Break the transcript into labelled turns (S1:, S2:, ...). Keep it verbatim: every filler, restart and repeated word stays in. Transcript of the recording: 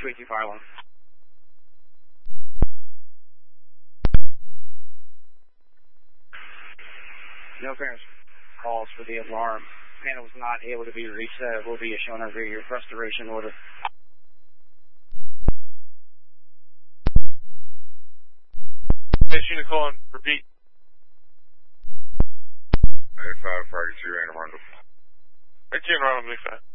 S1: two eight two fire alarm. No parents calls for the alarm. Panel was not able to be reset. It will be shown over your restoration order.
S2: Next unit call and repeat.
S3: eighty-five, forty-two, and Arundel.
S2: eighteen, Arundel, big five.